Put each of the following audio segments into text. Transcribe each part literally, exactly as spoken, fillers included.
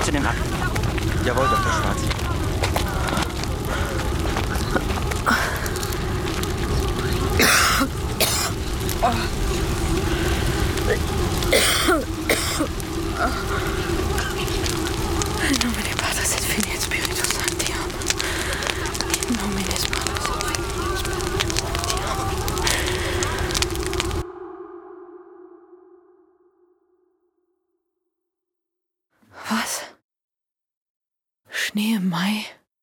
zu den Akten. Jawohl, Doktor Schwarz. In nomine Patris et Filii et Spiritus Sancti. In nomine Patris et Filii et Spiritus Sancti. Was? Schnee im Mai?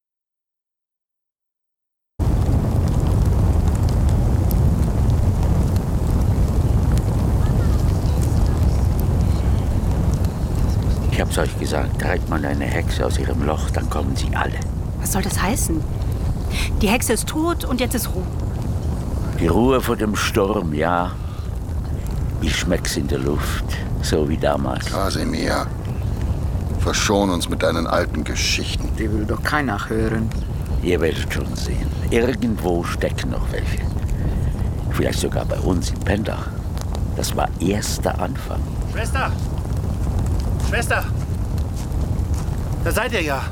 Ich hab's euch gesagt, treibt man eine Hexe aus ihrem Loch, dann kommen sie alle. Was soll das heißen? Die Hexe ist tot und jetzt ist Ruhe. Die Ruhe vor dem Sturm, ja. Ich schmeck's in der Luft, so wie damals. Kasimir, verschon uns mit deinen alten Geschichten. Die will doch keiner hören. Ihr werdet schon sehen. Irgendwo stecken noch welche. Vielleicht sogar bei uns in Pendach. Das war erster Anfang. Schwester! Schwester! Da seid ihr ja.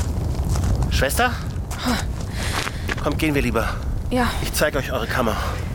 Schwester? Kommt, gehen wir lieber. Ja. Ich zeige euch eure Kammer.